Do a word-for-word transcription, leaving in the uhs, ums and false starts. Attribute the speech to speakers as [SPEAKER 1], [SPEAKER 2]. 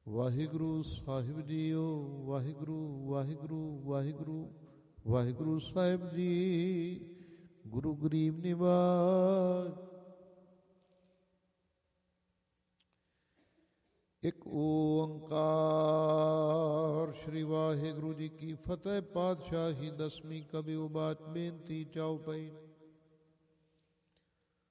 [SPEAKER 1] ਵਾਹਿਗੁਰੂ ਸਾਹਿਬ JIO. Waheguru Waheguru Waheguru Waheguru Sahib ji. ਗੁਰੂ ਗਰੀਬ ਨਿਵਾਜ। ਇੱਕ ਓੰਕਾਰ। ਸ਼੍ਰੀ ਵਾਹਿਗੁਰੂ ਜੀ ਕੀ ਫਤਿਹ। ਪਾਤਸ਼ਾਹੀ ਦਸਵੀਂ ਕਬਿਓ ਬਾਤ ਬੇਨਤੀ ਚਾਉ ਪਈ।